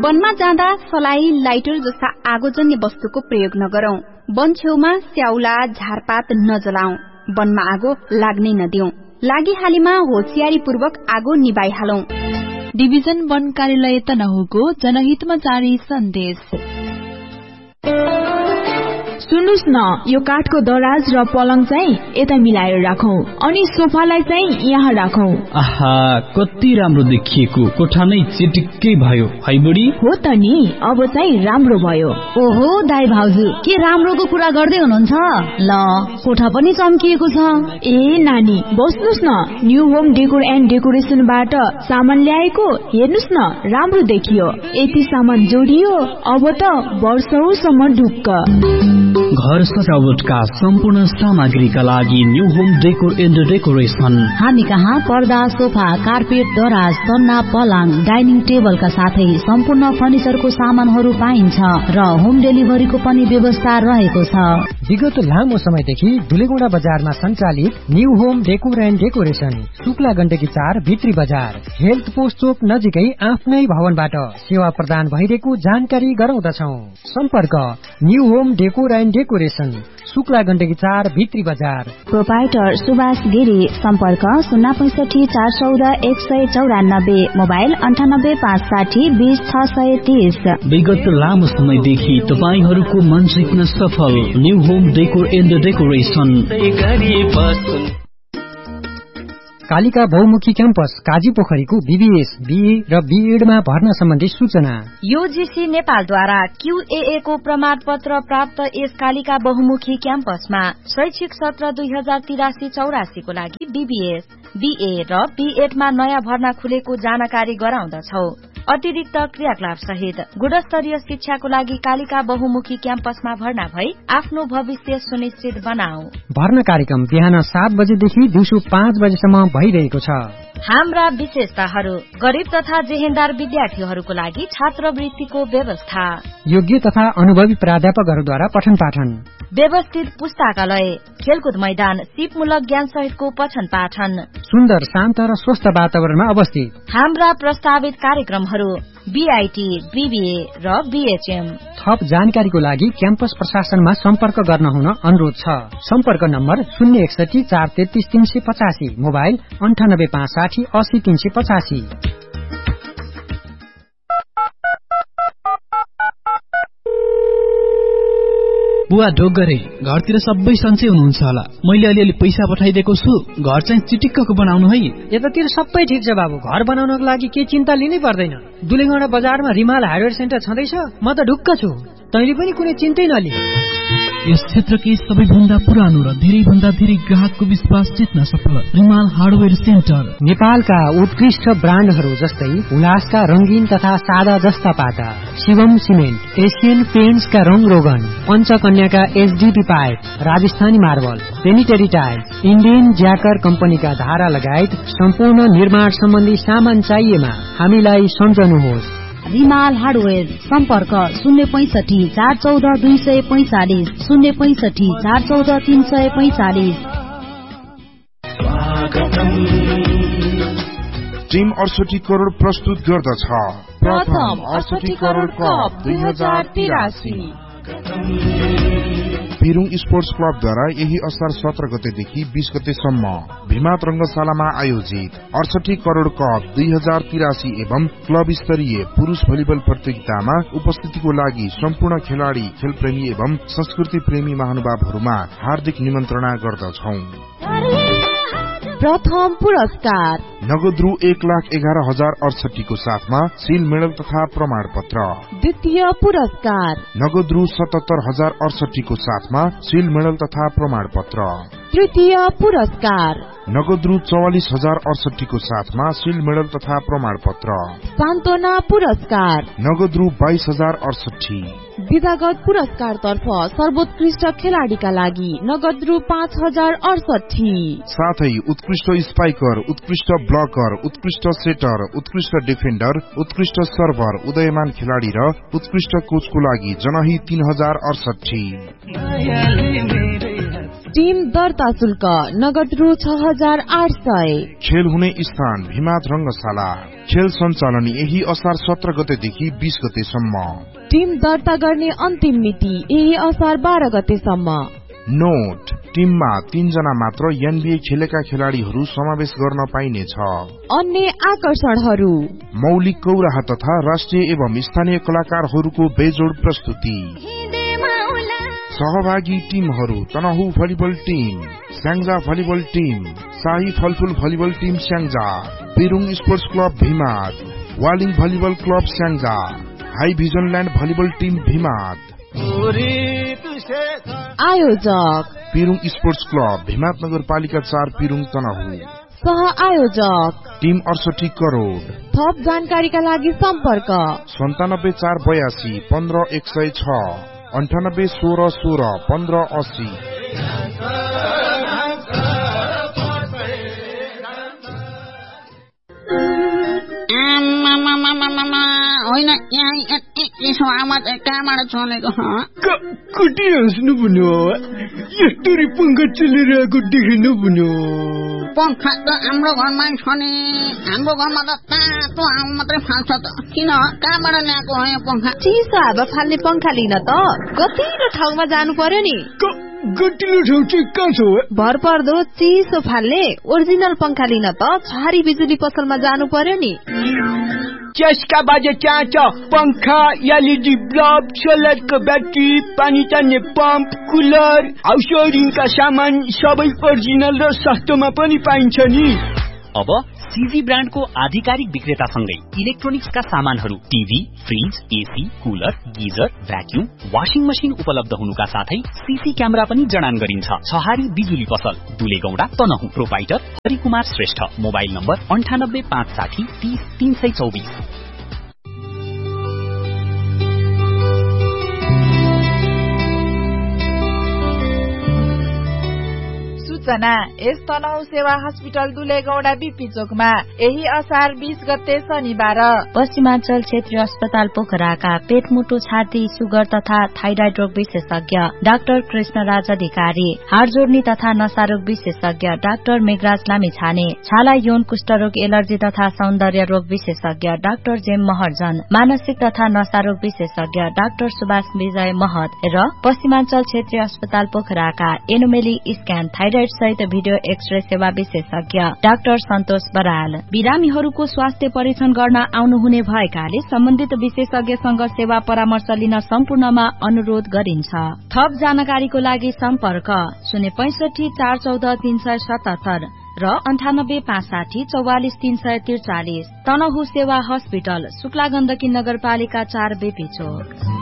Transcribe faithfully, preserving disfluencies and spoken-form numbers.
वनमा जाँदा सलाई, लाइटर जस्ता आगोजन्य वस्तुको प्रयोग नगरौं। वन छेउमा स्याउला, झारपात नजलाऊ। वनमा आगो लाग्नै नदिऊ। लागिहालेमा होशियारीपूर्वक आगो निभाइहालौं। डिभिजन वन कार्यालय तनहुको जनहितमा जारी सन्देश। सुन्नुस् न, यो काठको दराज र पलङ चाहिँ यता मिलाएर राखौं अनि सोफालाई चाहिँ यहाँ राखौं। आहा, कति राम्रो देखिएको। कोठा नै चिटिक्कै भयो है बुढी। हो त नि, अब चाहिँ राम्रो भयो। ओहो दाइ भाउजू, के राम्रोको कुरा गर्दै हुनुहुन्छ? ल, कोठा पनि चम्किएको छ। ए नानी, बस्नुस् न। न्यू होम डेकोर एन्ड डेकोरेसनबाट सामान ल्याएको, हेर्नुस् न, राम्रो देखियो। यति सामान जोडियो, अब त वर्षौसम्म ढुक्क। घर सजावटका सम्पूर्ण सामग्रीका लागि new home decor and decoration. हामी कहाँ पर्दा, सोफा, कार्पेट, दराज, सन्ना, पलङ, डाइनिङ टेबलका साथै सम्पूर्ण फर्निचरको सामानहरू पाइन्छ र होम डेलिभरीको पनि व्यवस्था रहेको छ। विगत लामो समयदेखि दुलेगुडा बजारमा सञ्चालित new home decor and decoration, Shukla Gandaki चार, भित्री बजार, हेल्थ पोस्ट चोक नजिकै आफ्नै भवनबाट सेवा प्रदान भइरहेको जानकारी गराउँदछौ। सम्पर्क new home decor and decoration, Shukla Gandaki चार, भित्री बजार। प्रोपाइटर सुभाष गिरी। सम्पर्क शून्य पैसठी चार चौध एक सय चौरानब्बे, मोबाइल अन्ठानब्बे पाँच साठी बीस छ सय तीस। विगत लामो समयदेखि तपाईहरूको मन जित्न सफल new home decor and decoration. Kalika बहुमुखी क्याम्पस काजी पोखरीको बीबीएस, बीए र बीएडमा भर्ना सम्बन्धी सूचना। यूजीसी नेपालद्वारा क्यूएए को प्रमाण पत्र प्राप्त यस कालिका बहुमुखी क्याम्पसमा शैक्षिक सत्र दुई हजार तिरासी चौरासी को लागि बीबीएस, बीए र बीएडमा नयाँ भर्ना खुलेको जानकारी गराउँदछौ। अतिरिक्त क्रियाकलाप सहित गुणस्तरीय शिक्षाको लागि कालिका बहुमुखी क्याम्पसमा भर्ना भई आफ्नो भविष्य सुनिश्चित बनाऊ। भर्ना कार्यक्रम बिहान सात बजेदेखि दिउँसो पाँच बजेसम्म भइरहेको छ। हाम्रा विशेषताहरू: गरीब तथा जेहेन्दार विद्यार्थीहरूको लागि छात्रवृत्तिको व्यवस्था, योग्य तथा अनुभवी प्राध्यापकहरूद्वारा पठन पाठन, व्यवस्थित पुस्तकालय, खेलकुद मैदान, सिपमूलक ज्ञान सहितको पठन पाठन, सुन्दर शान्त र स्वस्थ वातावरणमा अवस्थित। हाम्रा प्रस्तावित कार्यक्रमहरू बीआईटी, बीबीए र बीएचएम। थप जानकारीको लागि क्याम्पस प्रशासनमा सम्पर्क गर्न हुन अनुरोध छ। सम्पर्क नम्बर शून्य एकसठी चार तेत्तीस तीन सय पचासी, मोबाइल अन्ठानब्बे पाँच साठी अस्सी तीन सय पचासी। बुवा ढोगरे, घरतिर सबै सन्चै हुनुहुन्छ होला। मैले अलिअलि पैसा पठाइदिएको छु, घर चाहिँ चिटिक्कको बनाउनु है। यतातिर सबै ठिक छ बाबु, घर बनाउनको लागि के चिन्ता लिनै पर्दैन। दुलेगौडा बजारमा रिमाल हार्डवेयर सेन्टर छँदैछ, म त ढुक्क छु। तैँले पनि कुनै चिन्तै नलि। यस क्षेत्रकै सबैभन्दा पुरानो र धेरै भन्दा धेरै ग्राहकको विश्वास जित्न सफल रिमाल हार्डवेयर सेन्टर। नेपालका उत्कृष्ट ब्रान्डहरू जस्तै हुलासका रंगीन तथा सादा जस्ता पाटा, शिवम सिमेन्ट, एशियन पेन्ट्सका रंग रोगन, पञ्चकन्याका HDP pipe, Rajasthani marble, sanitary tile, Indian ज्याकर कम्पनीका धारा लगायत सम्पूर्ण निर्माण सम्बन्धी सामान चाहिएमा हामीलाई सम्झनुहोस्। रिमाल हार्डवेयर। सम्पर्क शून्य पैंसठी चार चौध दुई सय पैंचालिस, शून्य पैंसठी चार चौध तीन सय पैंचालिस। टिम अडसठी करोड प्रस्तुत गर्दछ प्रथम अडसठी करोड कप दुई हजार तिरासी। पेरुङ स्पोर्ट्स क्लबद्वारा यही असार सत्र गतेदेखि बीस गतेसम्म भीमात रंगशालामा आयोजित अडसठी करोड कप दुई हजार तिरासी एवं क्लब स्तरीय पुरुष भलिबल प्रतियोगितामा उपस्थितिको लागि सम्पूर्ण खेलाड़ी, खेलप्रेमी एवं संस्कृति प्रेमी महानुभावहरूमा हार्दिक निमन्त्रणा गर्दछौ। प्रथम पुरस्कार नगद रु एक लाख एघार हजार अडसठी को साथमा सील मेडल तथा प्रमाण पत्र। द्वितीय पुरस्कार नगद रु सतहत्तर हजार अडसठी को साथमा सील मेडल तथा प्रमाण पत्र। तृतीय पुरस्कार नगद रु चौवालिस हजार अडसठी को साथमा सील मेडल तथा प्रमाण पत्र। सान्त्वना पुरस्कार नगद रु बाइस हजार अडसठी। विधागत पुरस्कार तर्फ सर्वोत्कृष्ट खेलाड़ीका लागि नगद रु पाँच हजार अडसठी। साथै उत्कृष्ट स्पाइकर, उत्कृष्ट ब्लकर, उत्कृष्ट सेटर, उत्कृष्ट डिफेन्डर, उत्कृष्ट सर्भर, उदयमान खेलाड़ी र उत्कृष्ट कोचको लागि जनही तीन हजार अडसठी। टिम दर्ता शुल्क नगद रु छ हजार आठ सय। खेल हुने स्थान भीमात रंगशाला। खेल सञ्चालन यही असार सत्र गतेदेखि बीस गतेसम्म। टिम दर्ता गर्ने अन्तिम मिति यही असार बाह्र गतेसम्म। नोट, टिममा तीन जना मात्र एनबीए खेलेका खेलाड़ीहरू समावेश गर्न पाइनेछ। अन्य आकर्षणहरू मौलिक कौराहा तथा राष्ट्रिय एवं स्थानीय कलाकारहरूको बेजोड प्रस्तुति। सहभागी टिमहरू Tanahun volleyball team, Syangja volleyball team, शाही फलफुल volleyball team Syangja, पेरुङ sports club भीमात, Waling volleyball club Syangja, high vision land volleyball team भीमात। आयोजक पेरुङ स्पोर्ट्स क्लब भीमात नगरपालिका चार पेरुङ तनहु। सह आयोजक टिम अडसठी करोड। थप जानकारीका लागि सम्पर्क सन्तानब्बे चार बयासी पन्ध्र एक सय छ, अन्ठानब्बे सोह्र सोह्र पन्ध्र अस्सी। होइन यसो आवाज कहाँबाट चलेको? कति हाँस्नु भन्यो? यस्तरी पंखा चलिरहेको देख्नु भन्यो? पंखा त हाम्रो घरमा छ नि। हाम्रो घरमा त तातो हावा मात्रै फाल्छ त। किन कहाँबाट ल्याएको हो यो पंखा? चिसो हावा फाल्ने पंखा लिन त गतिलो ठाउँमा जानु पर्यो नि। गतिलो ठाउँ चाहिँ कहाँ छ? भर पर्दो चिसो फाल्ने ओरिजिनल पंखा लिन त छहारी बिजुली पसलमा जानु पर्यो नि। त्यसका बाजे त्यहाँ छ पंखा, एलईडी बल्ब, सोलरको ब्याट्री, पानी तान्ने पम्प, कुलर, हाउस होल्डिङका सामान सबै ओरिजिनल र सस्तोमा पनि पाइन्छ नि। अब सीजी ब्रान्डको आधिकारिक विक्रेतासँगै इलेक्ट्रोनिक्सका सामानहरू TV, fridge, AC, cooler, geyser, vacuum, washing machine उपलब्ध हुनुका साथै सीसी क्यामेरा पनि जडान गरिन्छ। छहारी बिजुली पसल, दुलेगौडा Tanahun. Proprietor Harikumar Shrestha. Mobile number अन्ठानब्बे पाँच साठी तीस तीन सय चौबिस। सूचना यस तनहु सेवा हस्पिटल दुलेगौडा बीपी चोकमा यही असार बीस गते शनिबार पश्चिमाञ्चल क्षेत्रीय अस्पताल पोखराका पेटमुटु छाती सुगर तथा थाइराइड रोग विशेषज्ञ डाक्टर कृष्ण राज अधिकारी, हाड जोड्नी तथा नसारोग विशेषज्ञ डाक्टर मेघराज लामिछाने, छाला यौन कुष्ठरोग एलर्जी तथा सौन्दर्य रोग विशेषज्ञ डाक्टर जेम महर्जन, मानसिक तथा नसारोग विशेषज्ञ डाक्टर सुभाष विजय महत र पश्चिमाञ्चल क्षेत्रीय अस्पताल पोखराका एनोमेली स्क्यान थाइराइड सहित भिडियो एक्सरे सेवा विशेषज्ञ डाक्टर सन्तोष बराल। बिरामीहरूको स्वास्थ्य परीक्षण गर्न आउनुहुने भएकाले सम्बन्धित विशेषज्ञसँग सेवा परामर्श लिन सम्पूर्णमा अनुरोध गरिन्छ। थप जानकारीको लागि सम्पर्क शून्य पैंसठी चार चौध तीन सय सतहत्तर र अन्ठानब्बे पाँच साठी चौवालिस तीन सय त्रिचालिस। तनहु सेवा हस्पिटल, शुक्ला गण्डकी नगरपालिका चार बेपी चोक।